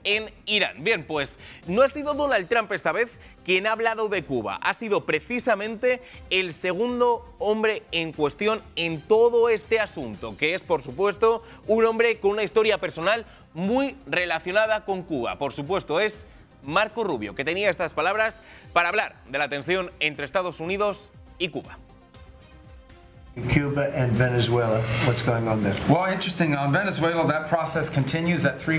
en Irán. Bien, pues no ha sido Donald Trump esta vez quien ha hablado de Cuba. Ha sido precisamente el segundo hombre en cuestión en todo este asunto, que es, por supuesto, un hombre con una historia personal muy relacionada con Cuba. Por supuesto, es Marco Rubio, que tenía estas palabras para hablar de la tensión entre Estados Unidos y Cuba. Cuba and Venezuela, what's going on there? Well, interesting. On Venezuela, that process continues at 3